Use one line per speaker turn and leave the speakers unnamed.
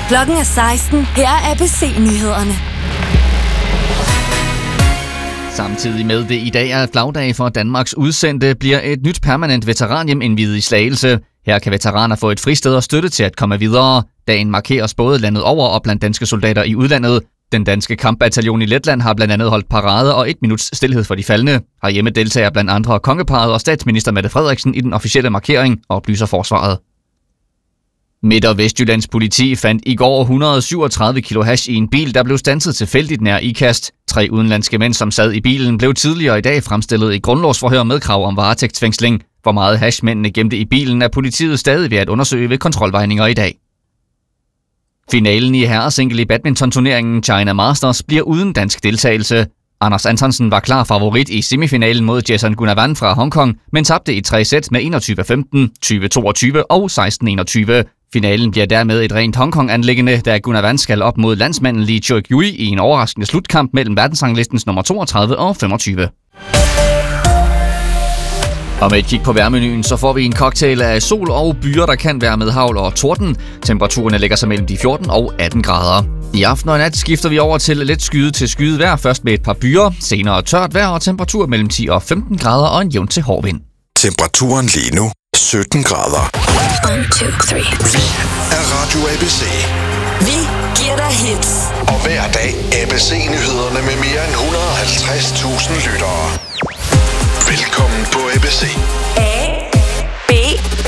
Klokken er 16. Her er ABC-nyhederne.
Samtidig med det i dag er flagdag for Danmarks udsendte, bliver et nyt permanent veteranhjem indviet i Slagelse. Her kan veteraner få et fristed og støtte til at komme videre. Dagen markeres både landet over og blandt danske soldater i udlandet. Den danske kampbataljon i Letland har blandt andet holdt parade og 1 minuts stilhed for de faldne. Herhjemme deltager blandt andre kongeparret og statsminister Mette Frederiksen i den officielle markering, oplyser forsvaret. Midt- og Vestjyllands politi fandt i går 137 kilo hash i en bil, der blev standset tilfældigt nær Ikast. 3 udenlandske mænd, som sad i bilen, blev tidligere i dag fremstillet i grundlovsforhør med krav om varetægtsfængsling. Hvor meget hash mændene gemte i bilen er politiet stadig ved at undersøge ved kontrolvejninger i dag. Finalen i herresingle i badmintonturneringen China Masters bliver uden dansk deltagelse. Anders Antonsen var klar favorit i semifinalen mod Jason Gunawan fra Hongkong, men tabte i 3 sæt med 21-15, 20-22 og 16-21. Finalen bliver dermed et rent Hongkong-anliggende, da Gunawan skal op mod landsmanden Lee Choi-Yui i en overraskende slutkamp mellem verdensranglistens nummer 32 og 25. Og med et kig på vejrmenuen, så får vi en cocktail af sol og byer, der kan være med hagl og torden. Temperaturerne ligger sig mellem de 14 og 18 grader. I aften og nat skifter vi over til let skyet til skyet vejr, først med et par byer, senere tørt vejr og temperatur mellem 10 og 15 grader og en jævn til hård vind.
Temperaturen lige nu 17 grader.
1, 2, 3.
Vi er Radio ABC.
Vi giver dig hits.
Og hver dag ABC-nyhederne med mere end 150.000 lyttere. Velkommen på ABC.
A, B,